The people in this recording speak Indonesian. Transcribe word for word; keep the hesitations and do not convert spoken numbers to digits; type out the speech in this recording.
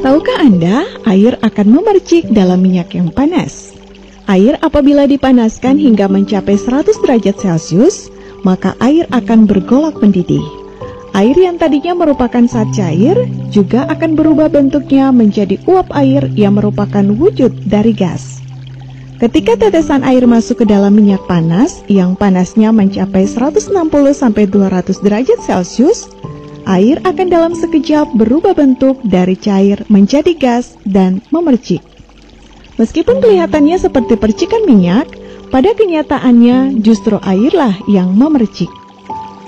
Tahukah Anda, air akan memercik dalam minyak yang panas? Air apabila dipanaskan hingga mencapai seratus derajat Celcius, maka air akan bergolak mendidih. Air yang tadinya merupakan zat cair juga akan berubah bentuknya menjadi uap air yang merupakan wujud dari gas. Ketika tetesan air masuk ke dalam minyak panas yang panasnya mencapai seratus enam puluh sampai dua ratus derajat Celcius, air akan dalam sekejap berubah bentuk dari cair menjadi gas dan memercik. Meskipun kelihatannya seperti percikan minyak, pada kenyataannya justru airlah yang memercik.